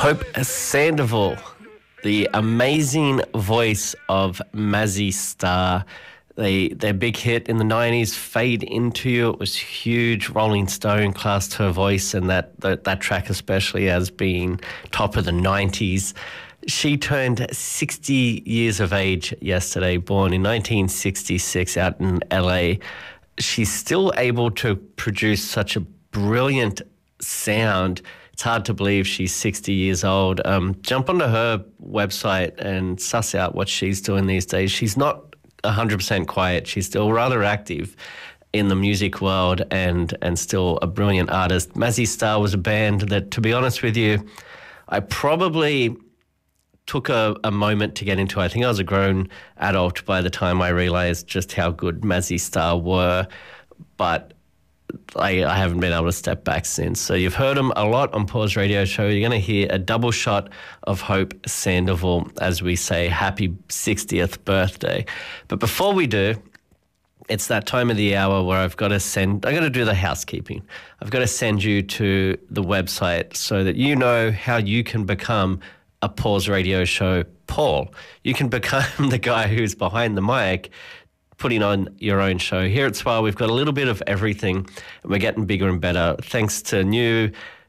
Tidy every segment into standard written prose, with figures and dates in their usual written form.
Hope Sandoval, the amazing voice of Mazzy Star. Their big hit in the 90s, Fade Into You, it was huge. Rolling Stone classed her voice and that track especially as being top of the 90s. She turned 60 years of age yesterday, born in 1966 out in LA. She's still able to produce such a brilliant sound. It's hard to believe she's 60 years old. Jump onto her website and suss out what she's doing these days. She's not 100% quiet. She's still rather active in the music world and still a brilliant artist. Mazzy Star was a band that, to be honest with you, I probably took a moment to get into. I think I was a grown adult by the time I realised just how good Mazzy Star were, but I haven't been able to step back since. So you've heard them a lot on Paul's radio show. You're going to hear a double shot of Hope Sandoval as we say happy 60th birthday. But before we do, it's that time of the hour where I've got to do the housekeeping. I've got to send you to the website so that you know how you can become a Paul's radio show Paul. You can become the guy who's behind the mic putting on your own show. Here at SWAR, we've got a little bit of everything, and we're getting bigger and better. Thanks to new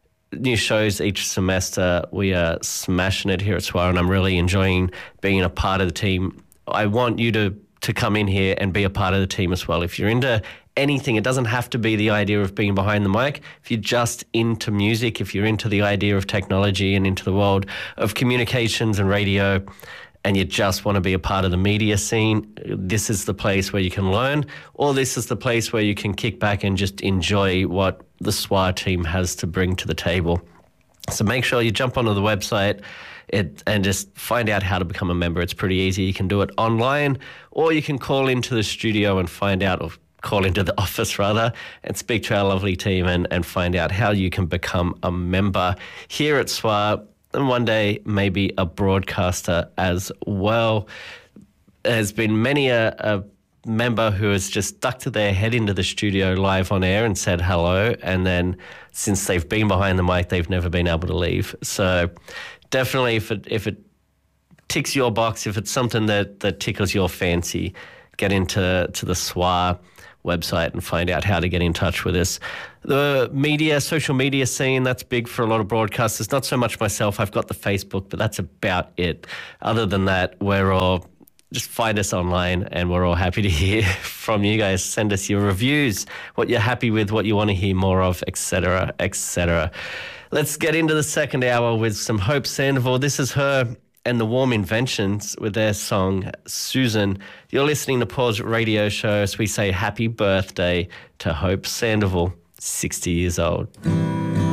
shows each semester, we are smashing it here at SWAR, and I'm really enjoying being a part of the team. I want you to come in here and be a part of the team as well. If you're into anything, it doesn't have to be the idea of being behind the mic. If you're just into music, if you're into the idea of technology and into the world of communications and radio, and you just want to be a part of the media scene, this is the place where you can learn, or this is the place where you can kick back and just enjoy what the SWAR team has to bring to the table. So make sure you jump onto the website and just find out how to become a member. It's pretty easy. You can do it online, or you can call into the studio and find out, or call into the office rather, and speak to our lovely team and find out how you can become a member here at SWAR, and one day maybe a broadcaster as well. There's been many a member who has just stuck to their head into the studio live on air and said hello, and then since they've been behind the mic, they've never been able to leave. So definitely if it ticks your box, if it's something that tickles your fancy, get into the SWAR website and find out how to get in touch with us. The social media scene, that's big for a lot of broadcasters. Not so much myself. I've got the Facebook, but that's about it. Other than that, just find us online, and we're all happy to hear from you guys. Send us your reviews, what you're happy with, what you want to hear more of, etc., etc. Let's get into the second hour with some Hope Sandoval. This is her and the Warm Inventions with their song Susan. You're listening to Paul's radio show as we say happy birthday to Hope Sandoval, 60 years old.